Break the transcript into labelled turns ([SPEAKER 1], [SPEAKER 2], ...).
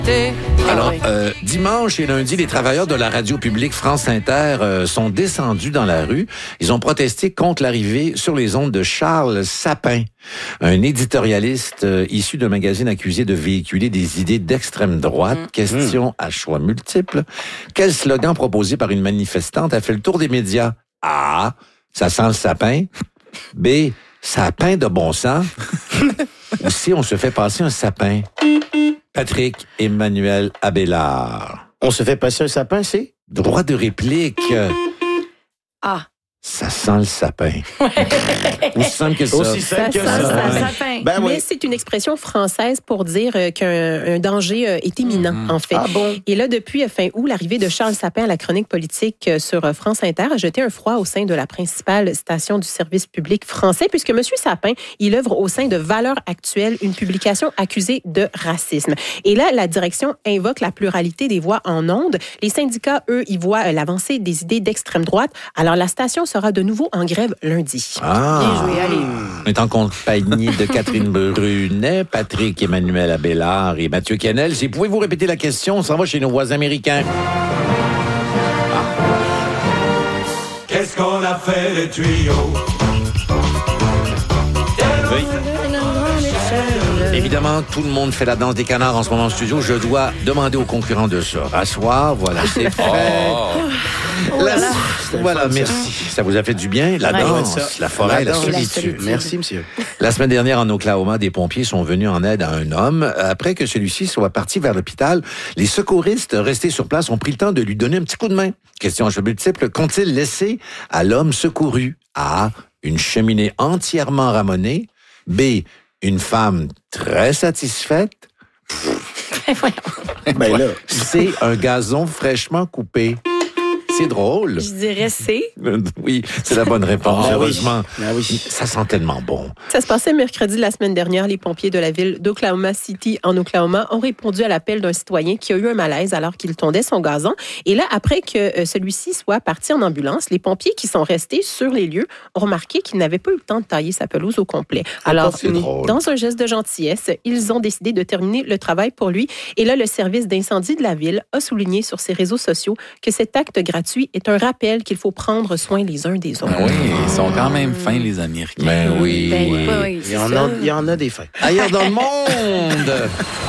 [SPEAKER 1] Alors, dimanche et lundi, les travailleurs de la radio publique France Inter sont descendus dans la rue. Ils ont protesté contre l'arrivée sur les ondes de Charles Sapin, un éditorialiste issu d'un magazine accusé de véhiculer des idées d'extrême droite. Question à choix multiples. Quel slogan proposé par une manifestante a fait le tour des médias? A. Ça sent le sapin. B. Ça a peint de bon sens. Ou C. On se fait passer un sapin. Patrick Emmanuel Abélard.
[SPEAKER 2] On se fait passer un sapin, c'est?
[SPEAKER 1] Droit de réplique.
[SPEAKER 3] Ah.
[SPEAKER 1] Ça sent le sapin. Aussi simple que ça.
[SPEAKER 2] Aussi simple que ça.
[SPEAKER 3] Sapin.
[SPEAKER 2] Ben oui.
[SPEAKER 3] Mais c'est une expression française pour dire qu'un danger est imminent, en fait.
[SPEAKER 2] Ah bon?
[SPEAKER 3] Et là, depuis fin août, l'arrivée de Charles Sapin à la chronique politique sur France Inter a jeté un froid au sein de la principale station du service public français, puisque M. Sapin, il œuvre au sein de Valeurs Actuelles, une publication accusée de racisme. Et là, la direction invoque la pluralité des voix en ondes. Les syndicats, eux, y voient l'avancée des idées d'extrême droite. Alors, la station sera de nouveau en grève lundi.
[SPEAKER 1] Ah.
[SPEAKER 3] Bien joué, allez.
[SPEAKER 1] On est en compagnie de Catherine Brunet, Patrick Emmanuel Abélard et Mathieu Canel. Si pouvez-vous répéter la question, on s'en va chez nos voisins américains.
[SPEAKER 4] Qu'est-ce qu'on a fait les tuyaux?
[SPEAKER 1] Oui. Évidemment, tout le monde fait la danse des canards en ce moment en studio. Je dois demander aux concurrents de se rasseoir. Voilà, c'est fait. Voilà, merci. Ça vous a fait du bien? La danse, la forêt, la solitude.
[SPEAKER 2] Merci, monsieur.
[SPEAKER 1] La semaine dernière, en Oklahoma, des pompiers sont venus en aide à un homme. Après que celui-ci soit parti vers l'hôpital, les secouristes restés sur place ont pris le temps de lui donner un petit coup de main. Question à choix multiple, qu'ont-ils laissé à l'homme secouru? A. Une cheminée entièrement ramonée. B. Une femme très satisfaite.
[SPEAKER 2] Ben là.
[SPEAKER 1] C. Un gazon fraîchement coupé. C'est drôle.
[SPEAKER 3] Je dirais C.
[SPEAKER 1] Oui, c'est la bonne réponse,
[SPEAKER 2] Ah oui.
[SPEAKER 1] heureusement.
[SPEAKER 2] Ah oui.
[SPEAKER 1] Ça sent tellement bon.
[SPEAKER 3] Ça se passait mercredi de la semaine dernière. Les pompiers de la ville d'Oklahoma City, en Oklahoma, ont répondu à l'appel d'un citoyen qui a eu un malaise alors qu'il tondait son gazon. Et là, après que celui-ci soit parti en ambulance, les pompiers qui sont restés sur les lieux ont remarqué qu'il n'avait pas eu le temps de tailler sa pelouse au complet. Alors,
[SPEAKER 1] c'est drôle.
[SPEAKER 3] dans un geste de gentillesse, ils ont décidé de terminer le travail pour lui. Et là, le service d'incendie de la ville a souligné sur ses réseaux sociaux que cet acte gratuit est un rappel qu'il faut prendre soin les uns des autres.
[SPEAKER 5] Oui, ils sont quand même fins, les Américains.
[SPEAKER 1] Ben oui.
[SPEAKER 3] Ben, oui,
[SPEAKER 2] Il y en a des fins.
[SPEAKER 1] Ailleurs dans le monde,